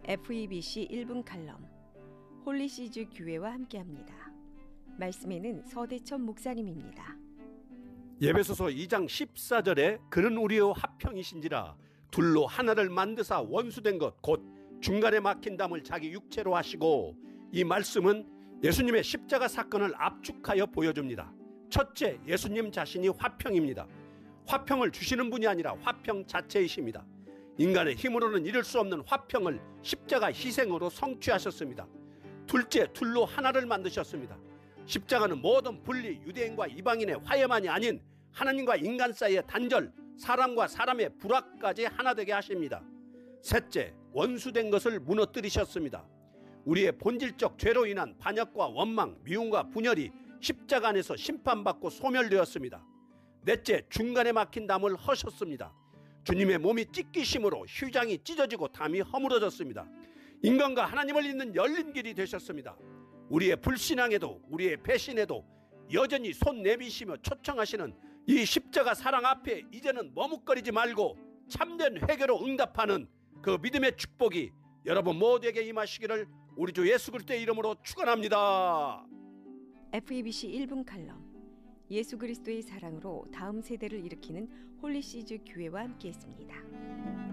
FEBC 1분 칼럼 홀리시즈 교회와 함께합니다. 말씀에는 서대천 목사님입니다. 예배소서 2장 14절에 그는 우리의 화평이신지라 둘로 하나를 만드사 원수된 것 곧 중간에 막힌 담을 자기 육체로 하시고, 이 말씀은 예수님의 십자가 사건을 압축하여 보여줍니다. 첫째, 예수님 자신이 화평입니다. 화평을 주시는 분이 아니라 화평 자체이십니다. 인간의 힘으로는 이룰 수 없는 화평을 십자가 희생으로 성취하셨습니다. 둘째, 둘로 하나를 만드셨습니다. 십자가는 모든 분리, 유대인과 이방인의 화해만이 아닌 하나님과 인간 사이의 단절, 사람과 사람의 불화까지 하나 되게 하십니다. 셋째, 원수된 것을 무너뜨리셨습니다. 우리의 본질적 죄로 인한 반역과 원망, 미움과 분열이 십자가 안에서 심판받고 소멸되었습니다. 넷째, 중간에 막힌 담을 허셨습니다. 주님의 몸이 찢기심으로 휴장이 찢어지고 담이 허물어졌습니다. 인간과 하나님을 잇는 열린 길이 되셨습니다. 우리의 불신앙에도 우리의 배신에도 여전히 손 내미시며 초청하시는 이 십자가 사랑 앞에 이제는 머뭇거리지 말고 참된 회개로 응답하는 그 믿음의 축복이 여러분 모두에게 임하시기를 우리 주 예수 그리스도의 이름으로 축원합니다. FEBC 1분 칼럼 예수 그리스도의 사랑으로 다음 세대를 일으키는 홀리시즈 교회와 함께했습니다.